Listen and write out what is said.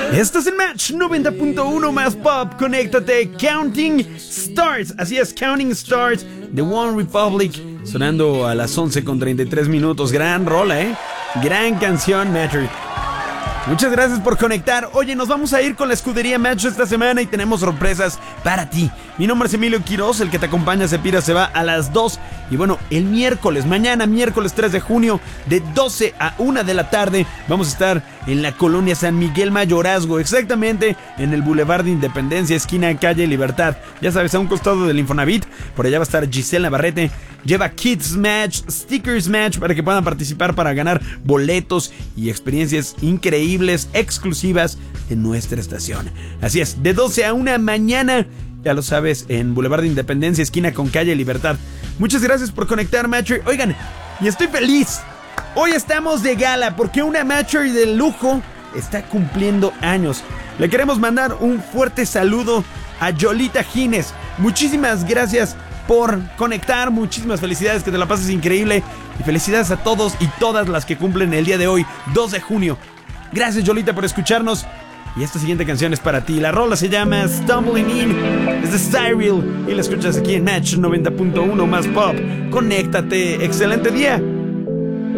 Estás en Match 90.1 más pop. Conéctate. Counting Stars. Así es, Counting Stars de One Republic. Sonando a las 11:33. Gran rola, gran canción, Matthew. Muchas gracias por conectar. Oye, nos vamos a ir con la escudería Match esta semana y tenemos sorpresas para ti. Mi nombre es Emilio Quiroz, el que te acompaña se va a las 2. Y bueno, el mañana miércoles 3 de junio, de 12 a 1 de la tarde, vamos a estar en la colonia San Miguel Mayorazgo, exactamente en el Boulevard de Independencia, esquina Calle Libertad. Ya sabes, a un costado del Infonavit. Por allá va a estar Giselle Navarrete. Lleva Kids Match, Stickers Match para que puedan participar para ganar boletos y experiencias increíbles, exclusivas en nuestra estación. Así es, de 12 a 1 mañana, ya lo sabes, en Boulevard de Independencia, esquina con Calle Libertad. Muchas gracias por conectar, Matcher. Oigan, y estoy feliz. Hoy estamos de gala porque una Matcher de lujo está cumpliendo años. Le queremos mandar un fuerte saludo a Yolita Gines. Muchísimas gracias por conectar, muchísimas felicidades, que te la pases increíble. Y felicidades a todos y todas las que cumplen el día de hoy, 2 de junio. Gracias, Yolita, por escucharnos. Y esta siguiente canción es para ti. La rola se llama Stumbling In, es de Cyril y la escuchas aquí en Match 90.1 más pop. Conéctate, excelente día.